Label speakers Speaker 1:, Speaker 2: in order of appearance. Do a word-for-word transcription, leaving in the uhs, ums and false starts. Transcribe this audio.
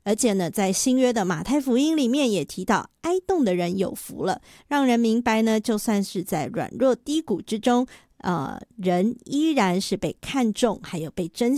Speaker 1: 而且呢，在新约的马太福音里面也提到，哀恸的人有福了，让人明白呢，就算是在软弱低谷之中，呃，人依然是被看重，还有被珍